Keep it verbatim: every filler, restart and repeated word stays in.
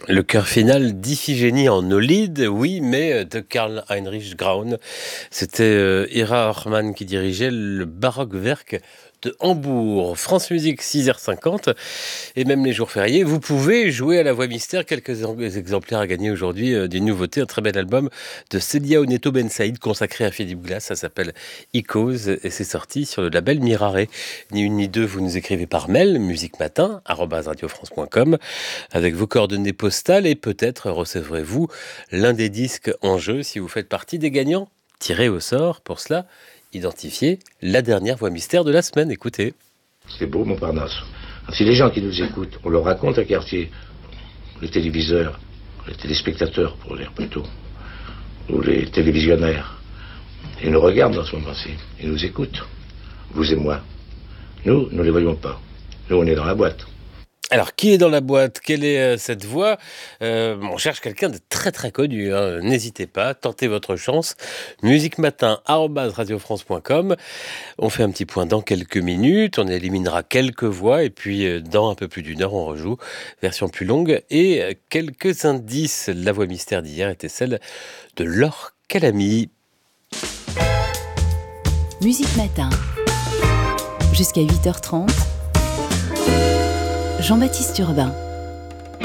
Le chœur final d'Iphigénie en Aulide, oui, mais de Karl Heinrich Graun. C'était euh, Ira Hormann qui dirigeait le Barockwerk de Hambourg. France Musique, six heures cinquante. Et même les jours fériés, vous pouvez jouer à la voix mystère. Quelques en- exemplaires à gagner aujourd'hui euh, d'une nouveauté. Un très bel album de Célia Oneto Ben Saïd consacré à Philippe Glass. Ça s'appelle Icos et c'est sorti sur le label Mirare. Ni une ni deux, vous nous écrivez par mail, musiquematin, arobase radiofrance point com, avec vos coordonnées postales et peut-être recevrez-vous l'un des disques en jeu si vous faites partie des gagnants tirés au sort. Pour cela, identifiez la dernière voix mystère de la semaine. Écoutez. C'est beau, Montparnasse. Si les gens qui nous écoutent, on leur raconte un quartier, les téléviseurs, les téléspectateurs, pour dire plutôt, ou les télévisionnaires, ils nous regardent dans ce moment-ci, ils nous écoutent, vous et moi. Nous, nous ne les voyons pas. Nous, on est dans la boîte. Alors, qui est dans la boîte? Quelle est euh, cette voix? Euh, On cherche quelqu'un de très très connu, hein. N'hésitez pas, tentez votre chance. musiquematin arobase radiofrance point com. On fait un petit point dans quelques minutes, on éliminera quelques voix et puis euh, dans un peu plus d'une heure, on rejoue version plus longue et euh, quelques indices. La voix mystère d'hier était celle de Laure Calamy. Musique Matin, jusqu'à huit heures trente, Jean-Baptiste Urbain.